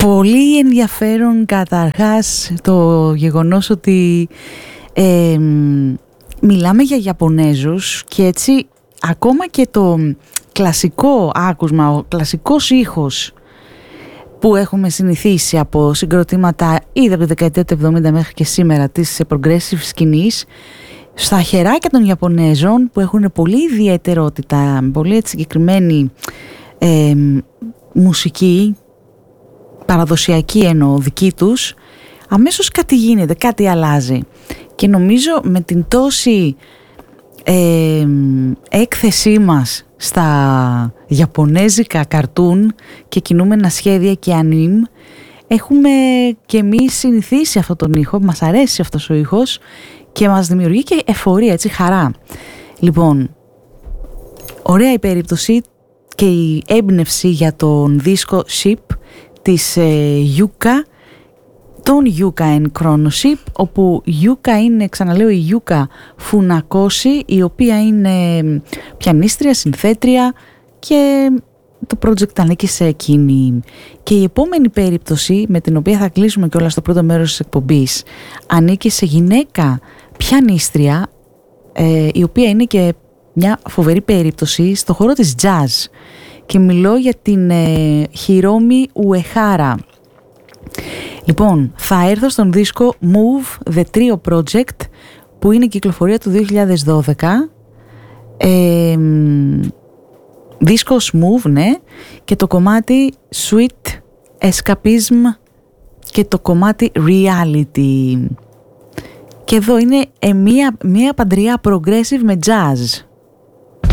Πολύ ενδιαφέρον καταρχάς το γεγονός ότι μιλάμε για Ιαπωνέζους και έτσι ακόμα και το κλασικό άκουσμα, ο κλασικός ήχος που έχουμε συνηθίσει από συγκροτήματα ήδη από τη δεκαετία του 70 μέχρι και σήμερα της progressive σκηνής, στα χεράκια των Ιαπωνέζων που έχουν πολύ ιδιαιτερότητα, πολύ συγκεκριμένη μουσική, παραδοσιακή εννοώ, δική τους, αμέσως κάτι γίνεται, κάτι αλλάζει. Και νομίζω με την τόση έκθεσή μας στα ιαπωνέζικα καρτούν και κινούμενα σχέδια και ανίμ, έχουμε και εμείς συνηθίσει αυτόν τον ήχο, μας αρέσει αυτός ο ήχος και μας δημιουργεί και εφορία, έτσι, χαρά. Λοιπόν, ωραία η περίπτωση και η έμπνευση για τον δίσκο Ship της Yuka, τον Yuka and Chrono Ship, όπου Yuka είναι, ξαναλέω, η Yuka Funakoshi, η οποία είναι πιανίστρια, συνθέτρια και το project ανήκει σε εκείνη. Και η επόμενη περίπτωση με την οποία θα κλείσουμε κιόλας στο πρώτο μέρος της εκπομπής ανήκει σε γυναίκα πιανίστρια, η οποία είναι και μια φοβερή περίπτωση στο χώρο της jazz, και μιλώ για την Hiromi Uehara. Λοιπόν, θα έρθω στον δίσκο Move The Trio Project, που είναι κυκλοφορία του 2012, δίσκος Move, ναι, και το κομμάτι Sweet Escapism και το κομμάτι Reality. Και εδώ είναι μια παντριά progressive με jazz.